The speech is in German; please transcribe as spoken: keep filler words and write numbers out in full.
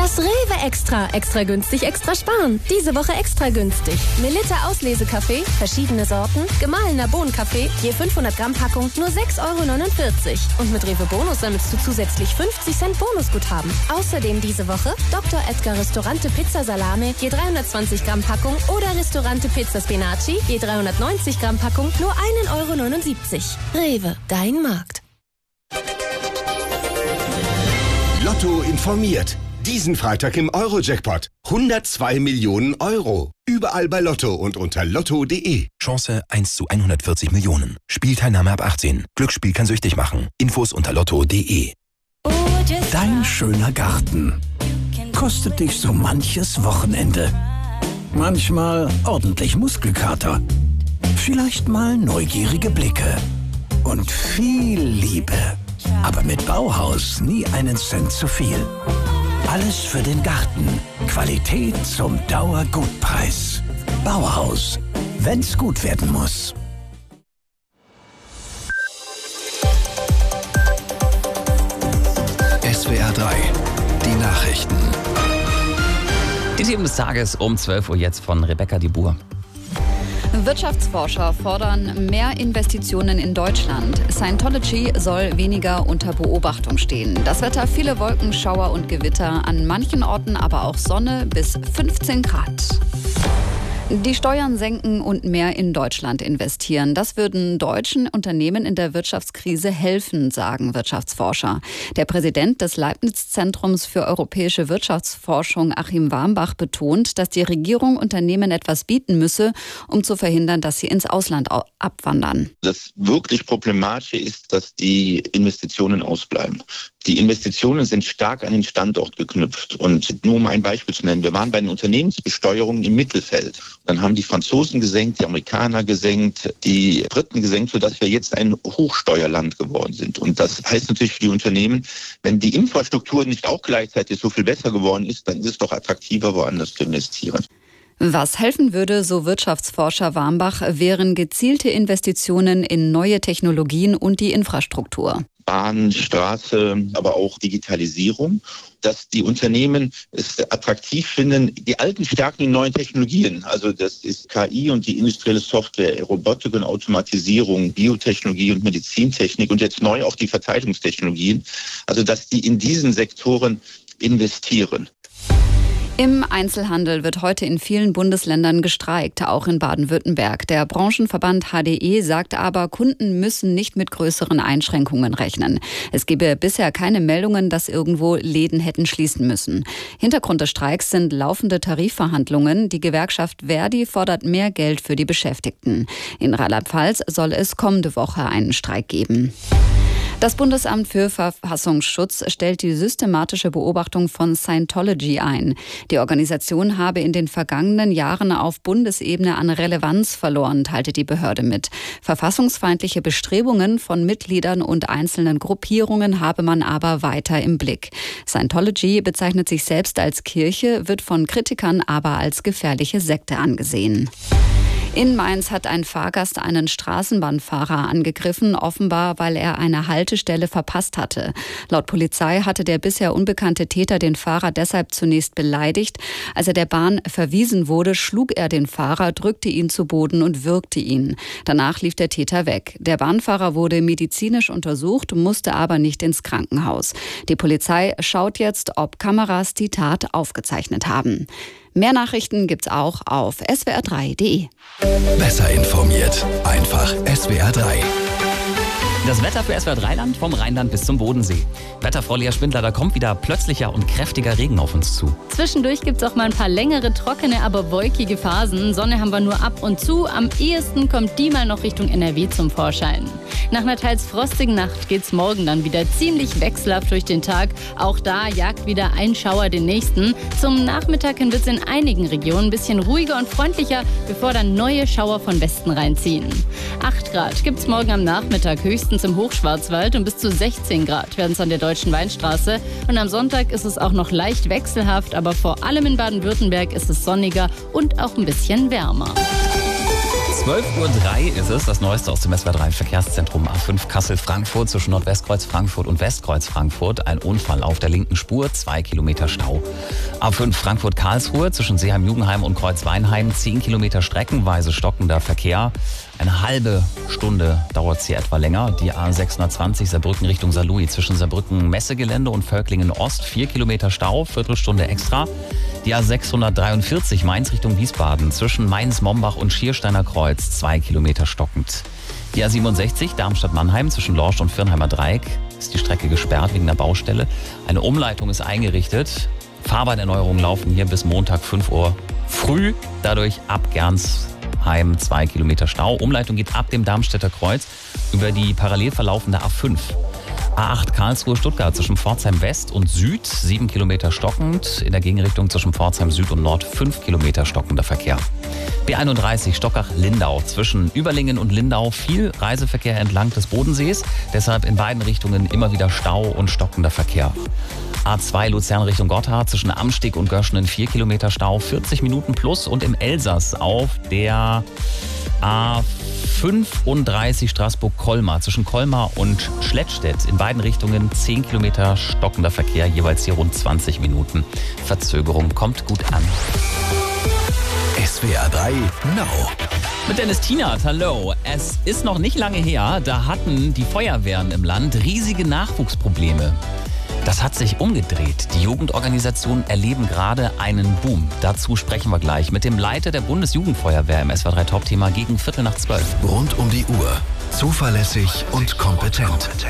Das Rewe Extra. Extra günstig, extra sparen. Diese Woche extra günstig. Melitta Auslesekaffee, verschiedene Sorten, gemahlener Bohnenkaffee, je fünfhundert Gramm Packung, nur sechs Euro neunundvierzig. Und mit Rewe Bonus sammelst du zusätzlich fünfzig Cent Bonusguthaben. Außerdem diese Woche Doktor Edgar Ristorante Pizza Salame, je dreihundertzwanzig Gramm Packung oder Ristorante Pizza Spinaci, je dreihundertneunzig Gramm Packung, nur ein Euro neunundsiebzig. Rewe, dein Markt. Lotto informiert. Diesen Freitag im Euro-Jackpot. hundertzwei Millionen Euro. Überall bei Lotto und unter lotto punkt de. Chance eins zu hundertvierzig Millionen. Spielteilnahme ab achtzehn. Glücksspiel kann süchtig machen. Infos unter lotto punkt de. Dein schöner Garten kostet dich so manches Wochenende. Manchmal ordentlich Muskelkater. Vielleicht mal neugierige Blicke. Und viel Liebe. Aber mit Bauhaus nie einen Cent zu viel. Alles für den Garten. Qualität zum Dauergutpreis. Bauhaus. Wenn's gut werden muss. S W R drei. Die Nachrichten. Die Themen des Tages um zwölf Uhr jetzt von Rebecca Dibur. Wirtschaftsforscher fordern mehr Investitionen in Deutschland. Scientology soll weniger unter Beobachtung stehen. Das Wetter, viele Wolken, Schauer und Gewitter. An manchen Orten aber auch Sonne bis fünfzehn Grad. Die Steuern senken und mehr in Deutschland investieren. Das würden deutschen Unternehmen in der Wirtschaftskrise helfen, sagen Wirtschaftsforscher. Der Präsident des Leibniz-Zentrums für europäische Wirtschaftsforschung, Achim Warmbach, betont, dass die Regierung Unternehmen etwas bieten müsse, um zu verhindern, dass sie ins Ausland abwandern. Das wirklich Problematische ist, dass die Investitionen ausbleiben. Die Investitionen sind stark an den Standort geknüpft. Und nur um ein Beispiel zu nennen, wir waren bei den Unternehmensbesteuerungen im Mittelfeld. Dann haben die Franzosen gesenkt, die Amerikaner gesenkt, die Briten gesenkt, sodass wir jetzt ein Hochsteuerland geworden sind. Und das heißt natürlich für die Unternehmen, wenn die Infrastruktur nicht auch gleichzeitig so viel besser geworden ist, dann ist es doch attraktiver, woanders zu investieren. Was helfen würde, so Wirtschaftsforscher Warmbach, wären gezielte Investitionen in neue Technologien und die Infrastruktur. Bahn, Straße, aber auch Digitalisierung, dass die Unternehmen es attraktiv finden, die alten Stärken in neuen Technologien, also das ist K I und die industrielle Software, Robotik und Automatisierung, Biotechnologie und Medizintechnik und jetzt neu auch die Verteidigungstechnologien, also dass die in diesen Sektoren investieren. Im Einzelhandel wird heute in vielen Bundesländern gestreikt, auch in Baden-Württemberg. Der Branchenverband H D E sagt aber, Kunden müssen nicht mit größeren Einschränkungen rechnen. Es gebe bisher keine Meldungen, dass irgendwo Läden hätten schließen müssen. Hintergrund des Streiks sind laufende Tarifverhandlungen. Die Gewerkschaft Verdi fordert mehr Geld für die Beschäftigten. In Rheinland-Pfalz soll es kommende Woche einen Streik geben. Das Bundesamt für Verfassungsschutz stellt die systematische Beobachtung von Scientology ein. Die Organisation habe in den vergangenen Jahren auf Bundesebene an Relevanz verloren, teilte die Behörde mit. Verfassungsfeindliche Bestrebungen von Mitgliedern und einzelnen Gruppierungen habe man aber weiter im Blick. Scientology bezeichnet sich selbst als Kirche, wird von Kritikern aber als gefährliche Sekte angesehen. In Mainz hat ein Fahrgast einen Straßenbahnfahrer angegriffen, offenbar weil er eine Haltestelle verpasst hatte. Laut Polizei hatte der bisher unbekannte Täter den Fahrer deshalb zunächst beleidigt. Als er der Bahn verwiesen wurde, schlug er den Fahrer, drückte ihn zu Boden und würgte ihn. Danach lief der Täter weg. Der Bahnfahrer wurde medizinisch untersucht, musste aber nicht ins Krankenhaus. Die Polizei schaut jetzt, ob Kameras die Tat aufgezeichnet haben. Mehr Nachrichten gibt's auch auf S W R drei punkt de. Besser informiert. Einfach S W R drei. Das Wetter für S W R drei Land vom Rheinland bis zum Bodensee. Wetterfrau Lea Spindler, da kommt wieder plötzlicher und kräftiger Regen auf uns zu. Zwischendurch gibt es auch mal ein paar längere, trockene, aber wolkige Phasen. Sonne haben wir nur ab und zu. Am ehesten kommt die mal noch Richtung N R W zum Vorschein. Nach einer teils frostigen Nacht geht's morgen dann wieder ziemlich wechselhaft durch den Tag. Auch da jagt wieder ein Schauer den nächsten. Zum Nachmittag hin wird es in einigen Regionen ein bisschen ruhiger und freundlicher, bevor dann neue Schauer von Westen reinziehen. acht Grad gibt's morgen am Nachmittag höchstens im Hochschwarzwald und bis zu sechzehn Grad werden es an der Deutschen Weinstraße. Und am Sonntag ist es auch noch leicht wechselhaft, aber vor allem in Baden-Württemberg ist es sonniger und auch ein bisschen wärmer. zwölf Uhr drei ist es, das Neueste aus dem S W R drei Verkehrszentrum A fünf Kassel-Frankfurt zwischen Nordwestkreuz Frankfurt und Westkreuz Frankfurt. Ein Unfall auf der linken Spur, zwei Kilometer Stau. A fünf Frankfurt-Karlsruhe zwischen Seeheim-Jugendheim und Kreuzweinheim, zehn Kilometer streckenweise stockender Verkehr. Eine halbe Stunde dauert es hier etwa länger. Die A sechshundertzwanzig Saarbrücken Richtung Saarlouis zwischen Saarbrücken Messegelände und Völklingen Ost, vier Kilometer Stau, Viertelstunde extra. Die A sechshundertdreiundvierzig Mainz Richtung Wiesbaden zwischen Mainz-Mombach und Schiersteiner Kreuz, zwei Kilometer stockend. Die A siebenundsechzig Darmstadt-Mannheim zwischen Lorsch und Firnheimer Dreieck ist die Strecke gesperrt wegen der Baustelle. Eine Umleitung ist eingerichtet. Fahrbahnerneuerungen laufen hier bis Montag fünf Uhr früh, dadurch ab Gernsheim zwei Kilometer Stau. Umleitung geht ab dem Darmstädter Kreuz über die parallel verlaufende A fünf. A acht Karlsruhe-Stuttgart zwischen Pforzheim West und Süd, sieben Kilometer stockend. In der Gegenrichtung zwischen Pforzheim Süd und Nord, fünf Kilometer stockender Verkehr. B einunddreißig Stockach-Lindau zwischen Überlingen und Lindau, viel Reiseverkehr entlang des Bodensees. Deshalb in beiden Richtungen immer wieder Stau und stockender Verkehr. A zwei Luzern Richtung Gotthard zwischen Amsteg und Göschenen, vier Kilometer Stau, vierzig Minuten plus. Und im Elsass auf der A fünfunddreißig Straßburg-Colmar zwischen Colmar und Schlettstedt in beiden Richtungen zehn Kilometer stockender Verkehr, jeweils hier rund zwanzig Minuten Verzögerung. Kommt gut an. S W R drei Now. Mit Dennis Tienert, hallo. Es ist noch nicht lange her, da hatten die Feuerwehren im Land riesige Nachwuchsprobleme. Das hat sich umgedreht. Die Jugendorganisationen erleben gerade einen Boom. Dazu sprechen wir gleich mit dem Leiter der Bundesjugendfeuerwehr im S W R drei Top-Thema gegen Viertel nach zwölf. Rund um die Uhr. Zuverlässig und kompetent.